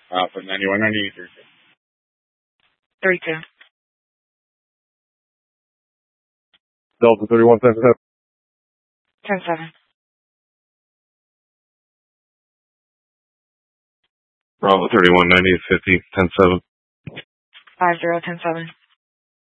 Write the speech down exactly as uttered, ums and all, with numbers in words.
Alpha ninety-one ninety-three. three two. Delta thirty-one ten seven. ten seven. Bravo thirty-one ninety fifty ten seven. five zero ten seven.